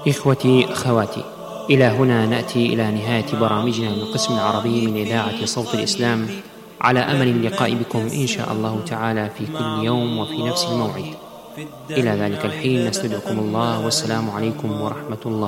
إخوتي أخواتي، إلى هنا نأتي إلى نهاية برامجنا من القسم العربي من إذاعة صوت الإسلام، على أمل اللقاء بكم إن شاء الله تعالى في كل يوم وفي نفس الموعد. إلى ذلك الحين نستودعكم الله، والسلام عليكم ورحمة الله.